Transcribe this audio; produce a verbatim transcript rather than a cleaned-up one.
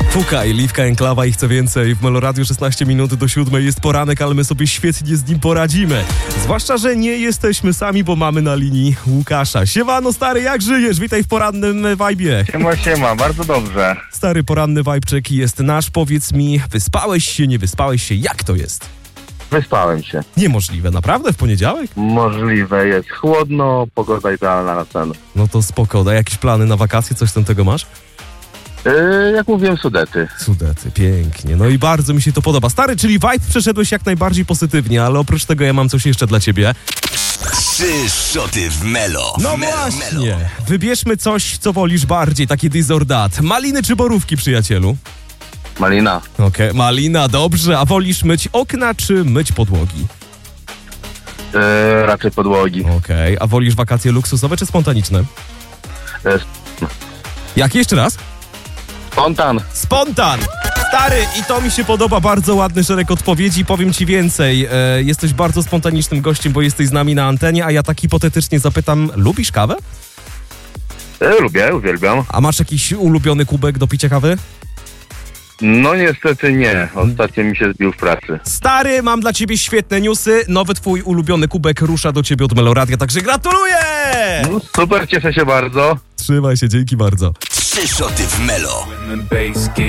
Pukaj, Liwka Enklawa i chce więcej. W Meloradiu szesnaście minut do siódmej jest poranek, ale my sobie świetnie z nim poradzimy. Zwłaszcza, że nie jesteśmy sami, bo mamy na linii Łukasza. Siemano stary, jak żyjesz? Witaj w porannym wajbie. Siema, siema, bardzo dobrze. Stary, poranny wajbczyk jest nasz. Powiedz mi, wyspałeś się, nie wyspałeś się? Jak to jest? Wyspałem się. Niemożliwe, naprawdę? W poniedziałek? Możliwe jest. Chłodno, pogoda idealna na sen. No to spoko. Daj jakieś plany na wakacje? Coś tam tego masz? Yy, jak mówiłem, Sudety. Sudety, pięknie. No i bardzo mi się to podoba. Stary, czyli vibe przeszedłeś jak najbardziej pozytywnie, ale oprócz tego ja mam coś jeszcze dla ciebie. Trzy szoty w Melo. No Melo, właśnie. Melo. Wybierzmy coś, co wolisz bardziej, takie this or that. Maliny czy borówki, przyjacielu? Malina. Okej, okay. Malina, dobrze. A wolisz myć okna czy myć podłogi? Yy, raczej podłogi. Okej, okay. A wolisz wakacje luksusowe czy spontaniczne? Yy, Jak jeszcze raz? Spontan. Spontan! Stary, i to mi się podoba, bardzo ładny szereg odpowiedzi. Powiem ci więcej, e, jesteś bardzo spontanicznym gościem, bo jesteś z nami na antenie, a ja tak hipotetycznie zapytam, lubisz kawę? Yy, lubię, uwielbiam. A masz jakiś ulubiony kubek do picia kawy? No niestety nie. Ostatnio mi się zbił w pracy. Stary, mam dla ciebie świetne newsy. Nowy twój ulubiony kubek rusza do ciebie od Meloradia, także gratuluję! No, super, cieszę się bardzo. Trzymaj się, dzięki bardzo. Trzy szoty w Melo.